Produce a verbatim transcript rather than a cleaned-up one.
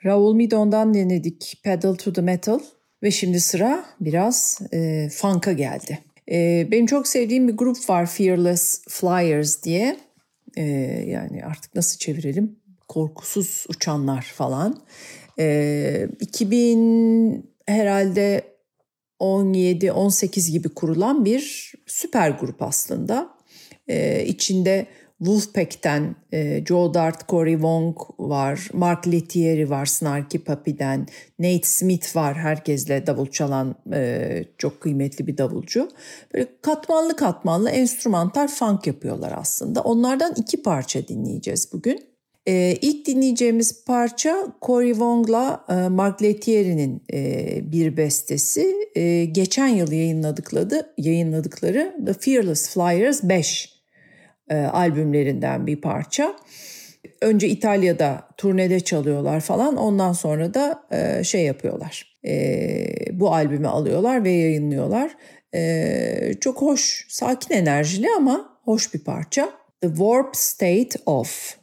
Raul Midon'dan dinledik Pedal to the Metal ve şimdi sıra biraz e, funk'a geldi. E, benim çok sevdiğim bir grup var, Fearless Flyers diye. E, yani artık nasıl çevirelim? Korkusuz uçanlar falan. E, iki bin herhalde on yedi on sekiz gibi kurulan bir süper grup aslında. E, içinde Wolfpack'ten e, Joe Dart, Cory Wong var, Mark Lettieri var Snarky Puppy'den, Nate Smith var, herkesle davul çalan e, çok kıymetli bir davulcu. Böyle katmanlı katmanlı enstrümantal funk yapıyorlar aslında. Onlardan iki parça dinleyeceğiz bugün. Ee, ilk dinleyeceğimiz parça Cory Wong'la e, Mark Lettieri'nin e, bir bestesi. E, geçen yıl yayınladıkları, yayınladıkları The Fearless Flyers beş e, albümlerinden bir parça. Önce İtalya'da turnede çalıyorlar falan, ondan sonra da e, şey yapıyorlar. E, bu albümü alıyorlar ve yayınlıyorlar. E, çok hoş, sakin enerjili ama hoş bir parça. The Warped State Of.